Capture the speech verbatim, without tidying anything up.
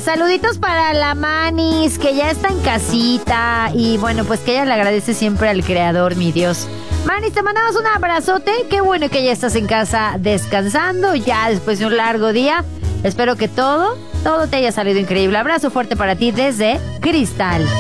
saluditos para la Manis, que ya está en casita. Y bueno, pues que ella le agradece siempre al creador, mi Dios. Manis, te mandamos un abrazote. Qué bueno que ya estás en casa descansando, ya después de un largo día. Espero que todo, todo te haya salido increíble. Abrazo fuerte para ti desde Cristal.